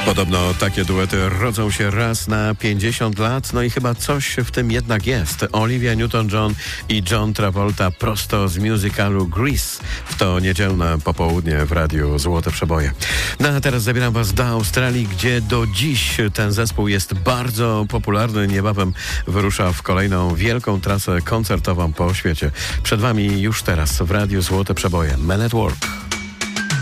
Podobno takie duety rodzą się raz na 50 lat, no i chyba coś w tym jednak jest. Olivia Newton-John i John Travolta prosto z musicalu Grease w to niedzielne popołudnie w Radiu Złote Przeboje. No a teraz zabieram was do Australii, gdzie do dziś ten zespół jest bardzo popularny. Niebawem wyrusza w kolejną wielką trasę koncertową po świecie. Przed wami już teraz w Radiu Złote Przeboje Men at Work.